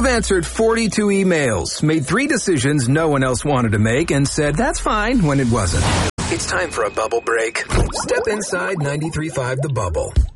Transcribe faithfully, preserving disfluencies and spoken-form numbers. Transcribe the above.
You've answered forty-two emails, made three decisions no one else wanted to make, and said that's fine when it wasn't. It's time for a bubble break. Step inside ninety-three point five The Bubble.